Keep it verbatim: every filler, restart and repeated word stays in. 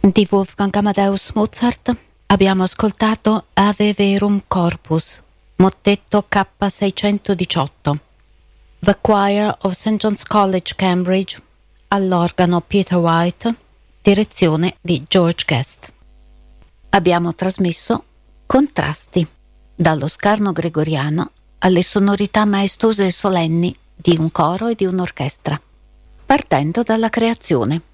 di Wolfgang Amadeus Mozart abbiamo ascoltato Ave Verum Corpus, mottetto K seicentodiciotto. The Choir of Saint John's College, Cambridge, all'organo Peter White, direzione di George Guest. Abbiamo trasmesso Contrasti, dallo scarno gregoriano alle sonorità maestose e solenni di un coro e di un'orchestra, partendo dalla creazione.